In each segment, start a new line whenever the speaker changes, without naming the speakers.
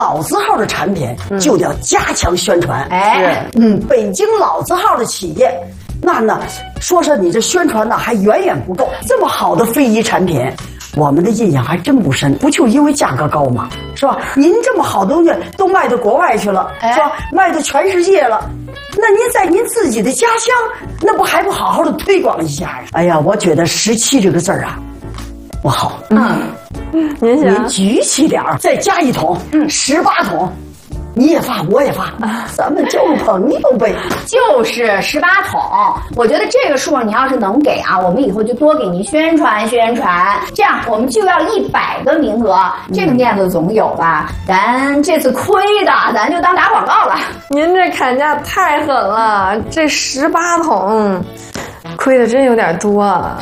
老字号的产品就得加强宣传。
哎，
北京老字号的企业，那呢，说你这宣传呢还远远不够。这么好的非遗产品，我们的印象还真不深，不就因为价格高吗？是吧？您这么好东西都卖到国外去了，是吧？卖到全世界了，那您在您自己的家乡，那不还不好好的推广一下呀？哎呀，我觉得17这个字儿啊，不好。您举起点儿，再加1桶，18桶。你也发，我也发，咱们交朋友呗。
就是18桶，我觉得这个数你要是能给啊，我们以后就多给您宣传宣传。这样我们就要100个名额，这个面子总有吧？咱这次亏的，咱就当打广告了。
您这砍价太狠了，这18桶，亏的真有点多啊。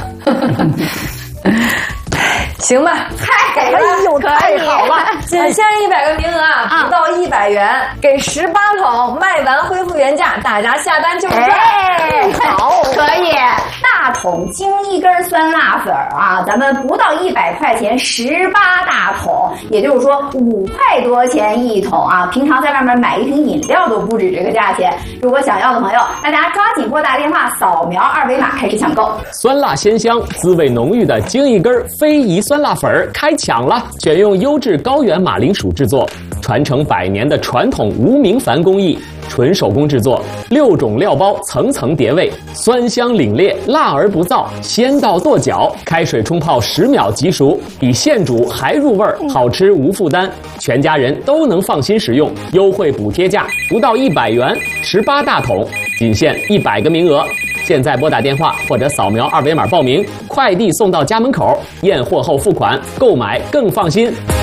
行吧，
太好了，
仅限100个名额啊，不到100元，给18桶，卖完恢复原价，大家下单就是赚。
好，可以。大桶京一根酸辣粉啊，咱们不到100块钱，18大桶，也就是说5块多钱1桶啊。平常在外面买一瓶饮料都不止这个价钱。如果想要的朋友，大家抓紧拨打电话，扫描2维码开始抢购。
酸辣鲜香、滋味浓郁的京一根非遗酸辣粉开抢了！选用优质高原马铃薯制作，传承100年的传统无名凡工艺，纯手工制作，6种料包层层叠味，酸香凛冽，辣而不燥，鲜到跺脚。开水冲泡10秒即熟，比现煮还入味儿，好吃无负担，全家人都能放心食用。优惠补贴价不到100元，18大桶，仅限100个名额。现在拨打电话或者扫描2维码报名，快递送到家门口，验货后付款，购买更放心。